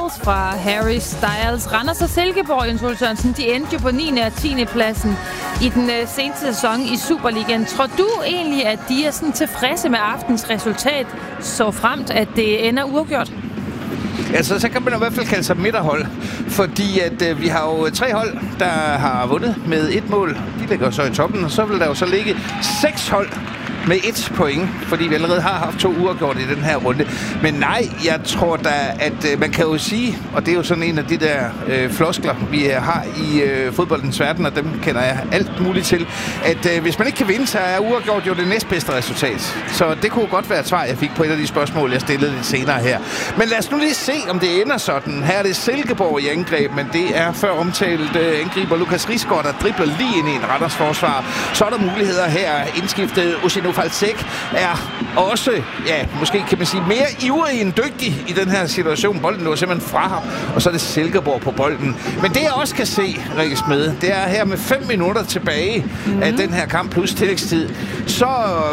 Styles fra Harry Styles. Randers og Silkeborg, Jens Ole Sørensen, de endte jo på 9. og 10. pladsen i den seneste sæson i Superligaen. Tror du egentlig, at de er sådan tilfredse med aftens resultat, så fremt, at det ender uafgjort? Altså, så kan man i hvert fald kalde sig midterhold, fordi at vi har jo 3 hold, der har vundet med 1 mål. De ligger så i toppen, og så vil der jo så ligge 6 hold med 1 point, fordi vi allerede har haft 2 uafgjort i den her runde. Men nej, jeg tror da, at man kan jo sige, og det er jo sådan en af de der floskler, vi har i fodboldens verden, og dem kender jeg alt muligt til, at hvis man ikke kan vinde, så er uafgjort jo det næstbedste resultat. Så det kunne godt være et svar, jeg fik på et af de spørgsmål, jeg stillede lidt senere her. Men lad os nu lige se, om det ender sådan. Her er det Silkeborg i angreb, men det er før omtalt angriber Lukas Risgaard, der dribler lige ind i en Randers forsvar. Så er der muligheder her. Indskiftet Osino Falsek er også, ja, måske kan man sige, mere ivrig end dygtig i den her situation. Bolden lå simpelthen fra ham, og så er det Silkeborg på bolden. Men det jeg også kan se, Rikke Smed, det er her med 5 minutter tilbage af den her kamp plus tillægstid, så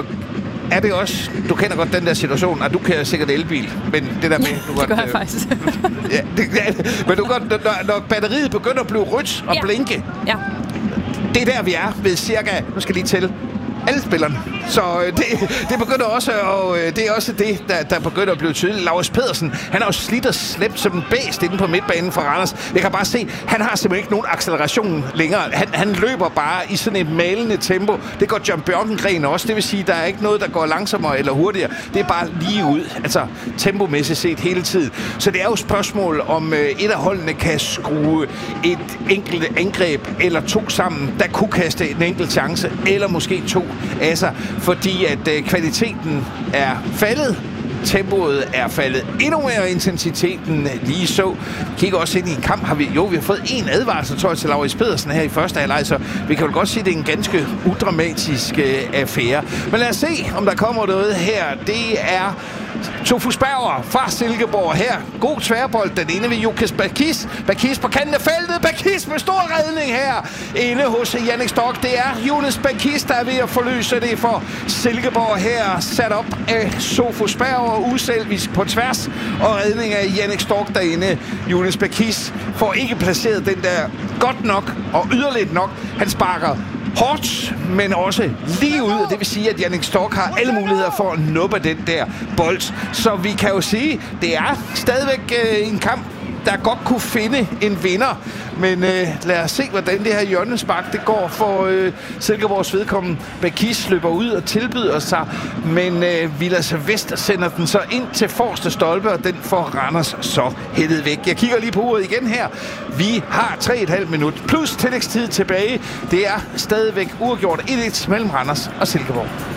er det også, du kender godt den der situation, og du kan sikkert elbil, men det der med... Det gør jeg faktisk. Ja, men du godt, når batteriet begynder at blive rødt og blinke, det er der, vi er ved cirka, nu skal jeg lige tælle, alle spillerne. Så det begynder også, og det er også det, der begynder at blive tydeligt. Laurits Pedersen, han har jo slidt og slæbt som en bæst inde på midtbanen for Randers. Jeg kan bare se, han har simpelthen ikke nogen acceleration længere. Han løber bare i sådan et malende tempo. Det går John Bjørkengren også. Det vil sige, der er ikke noget, der går langsommere eller hurtigere. Det er bare lige ud. Altså tempomæssigt set hele tiden. Så det er jo et spørgsmål, om et af holdene kan skrue et enkelt angreb eller 2 sammen, der kunne kaste en enkelt chance, eller måske 2 af sig, fordi at kvaliteten er faldet, tempoet er faldet endnu mere, intensiteten lige så. Kigger også ind i en kamp, vi har fået en advarsel, tror jeg, til Laurits Pedersen her i første halvleg, så vi kan jo godt sige, at det er en ganske udramatisk affære. Men lad os se, om der kommer noget her. Det er Tofus Berger fra Silkeborg her. God tværbold. Den ene ved Jokas Bakis. Bakis på kanten af feltet. Bakis med stor redning her. Inde hos Jannik Stork. Det er Jonas Bakis, der er ved at forløse det for Silkeborg her. Sat op af Tofus Berger. Uselvisk på tværs. Og redning af Jannik Stork derinde. Jonas Bakis får ikke placeret den der godt nok og yderligt nok. Han sparker hårdt, men også lige ud. Det vil sige, at Jannik Stork har alle muligheder for at nuppe den der bold. Så vi kan jo sige, det er stadigvæk en kamp, der godt kunne finde en vinder. Men lad os se, hvordan det her hjørnespark det går for Silkeborgs vedkommende. Bakis løber ud og tilbyder sig, men Vilas Vester sender den så ind til forreste stolpe, og den får Randers så hættet væk. Jeg kigger lige på uret igen her. Vi har 3,5 minut plus tillægstid tilbage. Det er stadigvæk uafgjort 1-1 mellem Randers og Silkeborg.